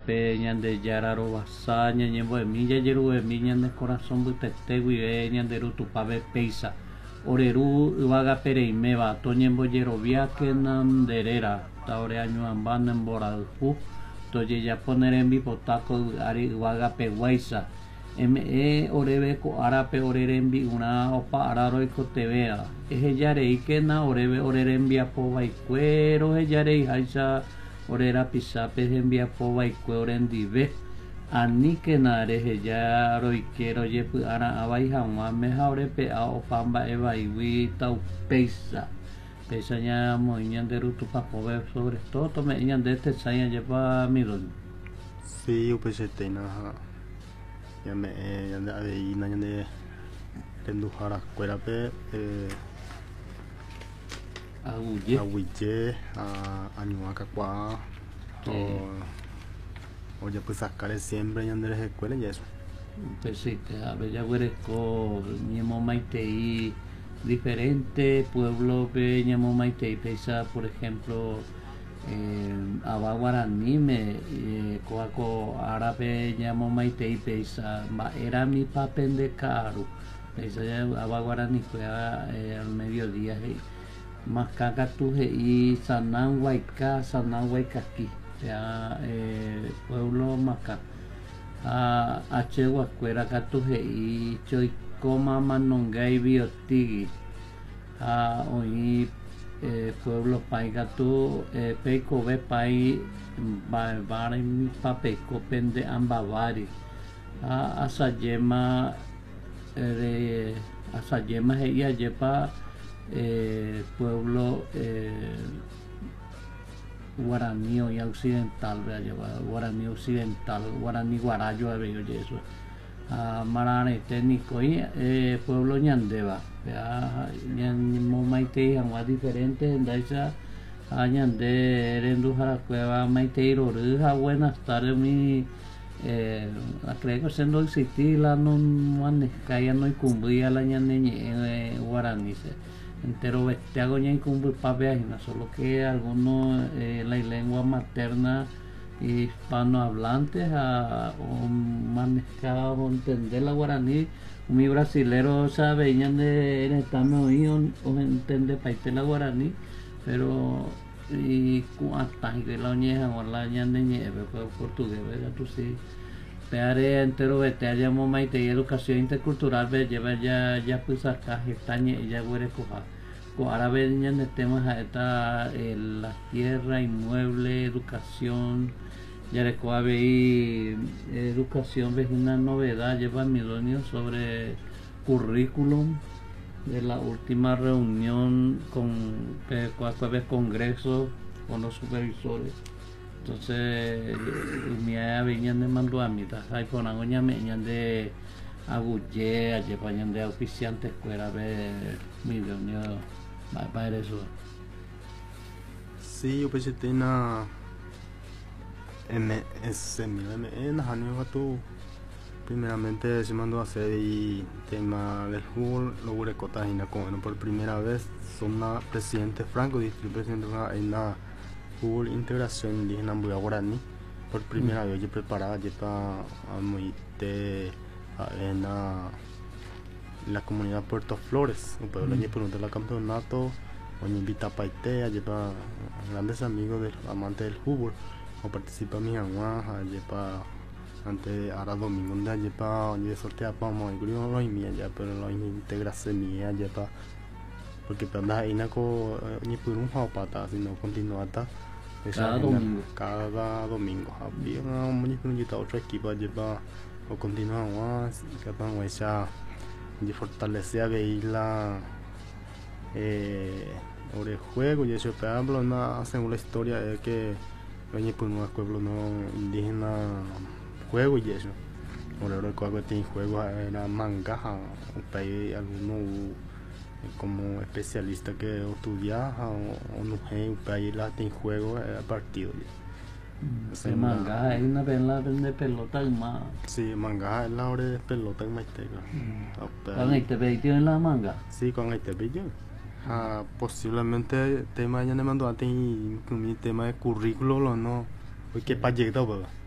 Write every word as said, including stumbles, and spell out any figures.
pe ñande yararo basa ñañembo emiya yeru emi ñande corazón butete guive ñande rutupabe peisa oreru ibaga pereimeba toñembo yerovia que nanderera taore año ambana en boralpu toye ya poner en bipotaco ari ibaga peguaisa me orebe ko arape orerembi una opa araro iko tevea eje yarei que na orebe orerembi apo baicuero eje yarei haisa orera pisape envia poba y cuorendive ani que nare ya roiquero yepu ara abai jamás me jaure pe a opamba eva y wita peisa peisa ya moñan de rutu pa poder sobre todo me ñan de este saya lleva mi don sí yo pensé tena ya me ya de ahí na de endujara cuera pe aguye aguye a añuaca qua o o ya pues sacar siempre y andar escuela y eso pues sí a ver ya huereco ñemo maitei diferente pueblo pe ñemo maitei pesa por ejemplo eh, aba guaraní me eh, coaco árabe ñamo maitei pesa era mi papel de caro pesa ya aba guaraní fue eh, al mediodía eh, Macaca tuje y Sanan Huayca, Sanan Huaycaqui, ya eh, pueblo Maca, a Achehuascuera Catuje y Choicoma Manongay Biotigi, a hoy eh, pueblo Paigatu, eh, Peco Be Pai, Barbari Papeco Pende Ambavari, a Asayema, eh, Asayema Heia Yepa. Eh, pueblo eh, guaraní y occidental, guaraní occidental, guaraní guarayo, veo eso. Uh, Marane técnico y eh, pueblo ñandeva, ñan maite hangwa diferente, endaisa a ñande rendujara cueva maite roruja, buenas tardes mi eh, creo que siendo existir la no manescaya no cumbría la ñande guaraní entero bestiago ña incumbe papeajina, solo que algunos eh, la lengua materna hispanohablantes a un manejado entender la guaraní mi brasilero sabe de en esta me oí o entender paite la guaraní pero y hasta que la oñeja o la ñande nieve portugués verdad tú sí peare entero vete allá maite y educación intercultural ve lleva ya ya pues acá estañe ya huele coja co árabe ñande temas está la tierra inmueble educación ya le coabe y educación ves una novedad lleva milonio sobre currículum de la última reunión con el congreso con los supervisores entonces mi venían de mando a mitad hay con agoña meñan de agulle llevan de oficiantes escuela ve milonio para eso sí yo pensé tenía M S M en año tu primeramente se mandó a hacer y tema del fútbol lo voy a contar con por primera vez son una presidente Franco distrito presidente en la fútbol integración indígena en guaraní por primera mm. vez yo preparaba ya para muy de en la, en la comunidad Puerto Flores un pueblo mm. por un del campeonato o invita a Paitea lleva grandes amigos del amante del fútbol o participa mi agua lleva antes ahora domingo de lleva de sortea vamos y creo no hay mía ya pero no integración mía lleva porque para ahí naco ni por un juego pata sino continúa hasta cada domingo cada domingo había un municipio otro equipo lleva o continúa más que van a esa de fortalecer a ver la eh sobre el juego y eso pero hablo una según la historia es que Oye, pues no es pueblo no indígena juego y eso. Por ahora el juego tiene juego era manga, un país alguno como especialista que estudia o no hay un país la tiene juego a partido. Sí, manga es una pelota de pelota más. Sí, manga es la hora de pelota en Maiteca. ¿Con este pedido en la manga? Sí, con este pedido. Ah, posiblemente tema ya me mandó antes y mi tema de currículo no porque para llegar